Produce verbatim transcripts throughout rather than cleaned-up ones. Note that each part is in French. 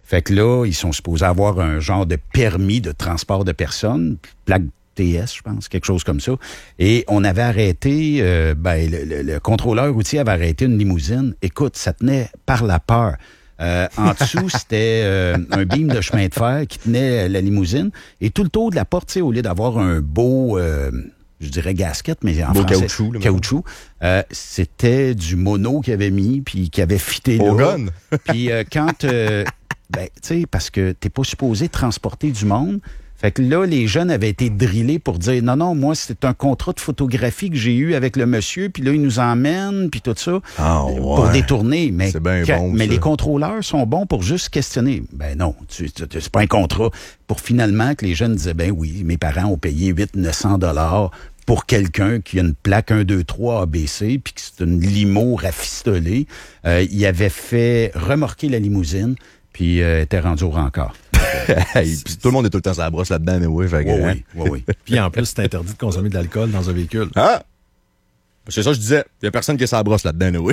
Fait que là, ils sont supposés avoir un genre de permis de transport de personnes, plaque T S, je pense, quelque chose comme ça. Et on avait arrêté, euh, ben, le, le, le contrôleur routier avait arrêté une limousine. Écoute, ça tenait par la peur. Euh, en dessous, c'était euh, un beam de chemin de fer qui tenait la limousine. Et tout le tour de la porte, tu sais, au lieu d'avoir un beau... Euh, je dirais gasket, mais en beau français, caoutchouc. Là, caoutchouc. Euh, c'était du mono qu'il avait mis, puis qui avait fité Au là. gun. Puis euh, quand... Euh, ben, tu sais, parce que t'es pas supposé transporter du monde. Fait que là, les jeunes avaient été drillés pour dire, non, non, moi, c'est un contrat de photographie que j'ai eu avec le monsieur, puis là, il nous emmène, puis tout ça, ah, ouais. pour détourner. Mais, c'est bien bon, mais ça. les contrôleurs sont bons pour juste questionner. Ben non, tu, tu, c'est pas un contrat. Pour finalement que les jeunes disaient, ben oui, mes parents ont payé huit cents à neuf cents dollars pour quelqu'un qui a une plaque un, deux, trois A B C, puis que c'est une limo rafistolée. Euh, il avait fait remorquer la limousine, puis euh, était rendu au rencard. Hey, puis tout le monde est tout le temps sur la brosse là-dedans, mais oui, fait que, Oui, hein. oui, oui, oui. Puis en plus, c'est interdit de consommer de l'alcool dans un véhicule. Ah! C'est ça que je disais. Il n'y a personne qui est sur la brosse là-dedans, mais oui.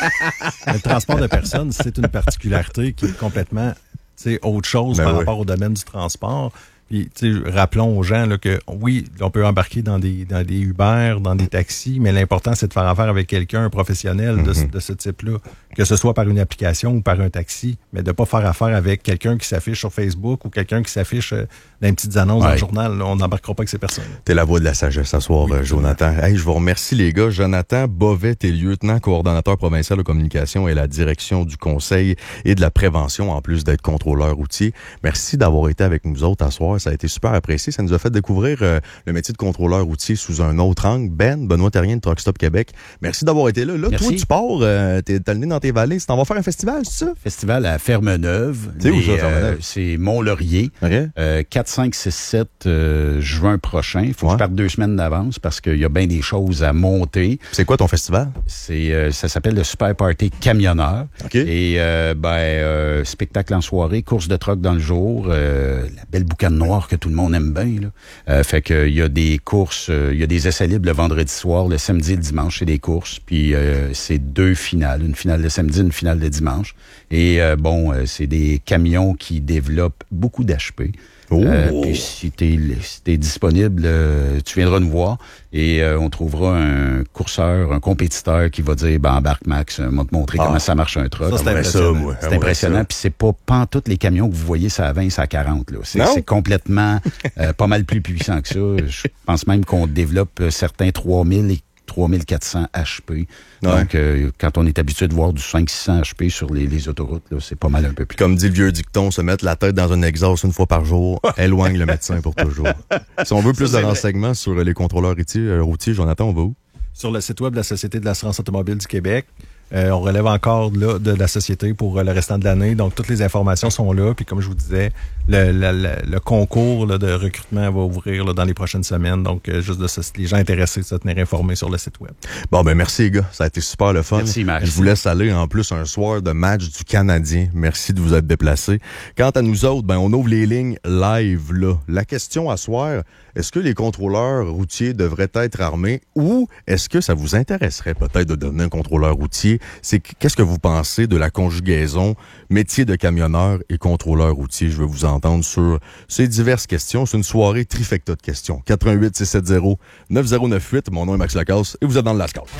Le transport de personnes, c'est une particularité qui est complètement autre chose ben par oui. rapport au domaine du transport. Puis, tu sais, rappelons aux gens là, que oui, on peut embarquer dans des dans des Uber, dans des taxis, mais l'important, c'est de faire affaire avec quelqu'un, un professionnel mm-hmm. de, de ce type-là, que ce soit par une application ou par un taxi, mais de ne pas faire affaire avec quelqu'un qui s'affiche sur Facebook ou quelqu'un qui s'affiche euh, dans les petites annonces ouais. dans le journal. Là, on n'embarquera pas avec ces personnes. T'es la voix de la sagesse ce soir, oui, euh, Jonathan. Hey, je vous remercie, les gars. Jonathan Bovet est lieutenant coordonnateur provincial de communication et la direction du conseil et de la prévention, en plus d'être contrôleur routier. Merci d'avoir été avec nous autres à soir. Ça a été super apprécié. Ça nous a fait découvrir euh, le métier de contrôleur routier sous un autre angle. Ben, Benoît Terrien de Truck Stop Québec. Merci d'avoir été là. Là, Merci. Toi, tu pars, euh, t'es, t'as le nez dans tes vallées. Tu t'en vas faire un festival, c'est ça? Festival à Fermeneuve. C'est où ça, euh, C'est Mont-Laurier. Okay. Euh, quatre, cinq, six, sept euh, juin prochain. Il faut ouais. que je parte deux semaines d'avance parce qu'il y a bien des choses à monter. C'est quoi ton festival? C'est euh, Ça s'appelle le Super Party Camionneur. Okay. Et euh, ben euh, spectacle en soirée, course de truck dans le jour, euh, la belle boucane noire que tout le monde aime bien. Là. Euh, fait que il y a des courses, il euh, y a des essais libres le vendredi soir, le samedi et le dimanche, c'est des courses. Puis euh, c'est deux finales, une finale le samedi, une finale le dimanche. Et euh, bon, euh, c'est des camions qui développent beaucoup d'H P. Oh. Euh, puis si t'es, si t'es disponible, euh, tu viendras nous voir et euh, on trouvera un courseur, un compétiteur qui va dire, ben embarque Max, on va te montrer ah. comment ça marche un truck. Ça, c'est impressionnant. Ça, ouais. C'est impressionnant. Puis c'est pas pantoute les camions que vous voyez, ça à vingt, ça à quarante. Là. C'est, c'est complètement euh, pas mal plus puissant que ça. Je pense même qu'on développe certains trois mille et trois mille quatre cents H P. Ouais. Donc, euh, quand on est habitué de voir du cinq cents à six cents H P sur les, les autoroutes, là, c'est pas mal un peu plus. Comme dit le vieux dicton, se mettre la tête dans un exhaust une fois par jour éloigne le médecin pour toujours. Si on veut plus ça, de renseignements sur les contrôleurs routiers, routiers, Jonathan, on va où? Sur le site web de la Société de l'assurance automobile du Québec. Euh, on relève encore là, de la société pour euh, le restant de l'année. Donc, toutes les informations sont là. Puis, comme je vous disais, le, le, le, le concours là, de recrutement va ouvrir là, dans les prochaines semaines. Donc, euh, juste de ça, les gens intéressés de se tenir informés sur le site web. Bon, ben merci les gars. Ça a été super le fun. Merci, Max. Je vous laisse aller en plus un soir de match du Canadien. Merci de vous être déplacés. Quant à nous autres, ben on ouvre les lignes live là. La question à soir, est-ce que les contrôleurs routiers devraient être armés ou est-ce que ça vous intéresserait peut-être de devenir un contrôleur routier? C'est qu'est-ce que vous pensez de la conjugaison métier de camionneur et contrôleur routier? Je veux vous entendre sur ces diverses questions. C'est une soirée trifecta de questions. quatre un huit, six sept zéro, neuf zéro neuf huit. Mon nom est Max Lacasse et vous êtes dans le Last Call.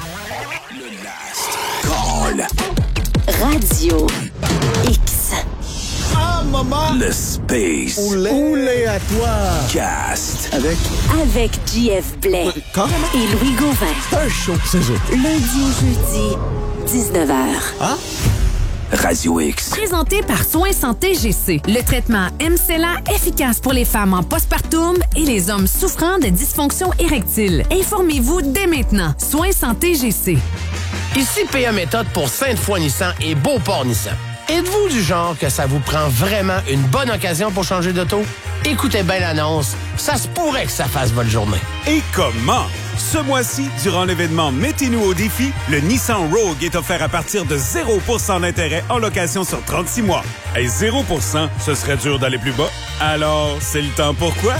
Le Last Call. Radio X. Ah, maman! Le Space. Oulé. Oulé à toi! Cast. Avec? Avec J F Blais. Quand? Et Louis Gauvin. Un show, c'est ça. Lundi au jeudi, dix-neuf heures. Ah? Radio X. Présenté par Soins Santé G C. Le traitement M C L A efficace pour les femmes en postpartum et les hommes souffrant de dysfonction érectile. Informez-vous dès maintenant. Soins Santé G C. Ici P A Méthode pour Sainte-Foy-Nissan et Beauport-Nissan. Êtes-vous du genre que ça vous prend vraiment une bonne occasion pour changer d'auto? Écoutez bien l'annonce, ça se pourrait que ça fasse votre journée. Et comment? Ce mois-ci, durant l'événement Mettez-nous au défi, le Nissan Rogue est offert à partir de zéro pour cent d'intérêt en location sur trente-six mois. Et zéro pour cent, ce serait dur d'aller plus bas. Alors, c'est le temps pour quoi?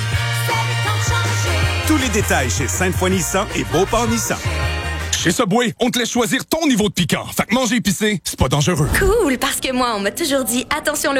Tous les détails chez Sainte-Foy-Nissan et Beauport-Nissan. Chez Subway, on te laisse choisir ton niveau de piquant. Fait que manger épicé, c'est pas dangereux. Cool, parce que moi, on m'a toujours dit, attention le